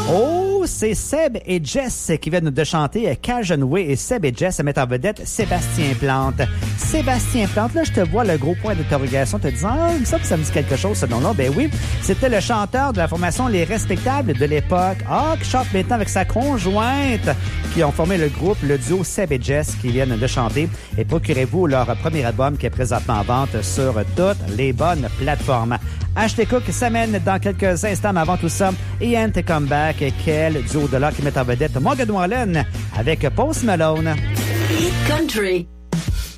Oh, c'est Seb et Jess qui viennent de chanter Cajun Way et Seb et Jess mettent en vedette Sébastien Plante. Sébastien Plante, là, je te vois le gros point d'interrogation te disant « Ah, ça me dit quelque chose, ce nom-là. » Ben oui, c'était le chanteur de la formation Les Respectables de l'époque. Ah, qui chante maintenant avec sa conjointe qui ont formé le groupe, le duo Seb et Jess qui viennent de chanter. Et procurez-vous leur premier album qui est présentement en vente sur toutes les bonnes plateformes. Ashley Cook s'amène dans quelques instants, mais avant tout ça, Ian T. Comeback, quel duo de là qui met en vedette Morgan Wallen avec Post Malone. Hit Country.